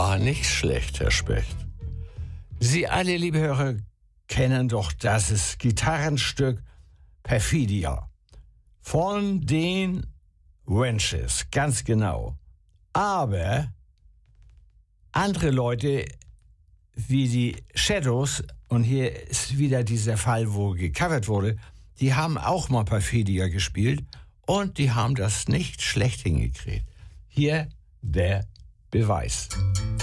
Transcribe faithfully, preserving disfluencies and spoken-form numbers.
Ja, nicht schlecht, Herr Specht. Sie alle, liebe Hörer, kennen doch das Gitarrenstück Perfidia von den Wenches, ganz genau. Aber andere Leute wie die Shadows, und hier ist wieder dieser Fall, wo gecovert wurde, die haben auch mal Perfidia gespielt und die haben das nicht schlecht hingekriegt. Hier der Beweis.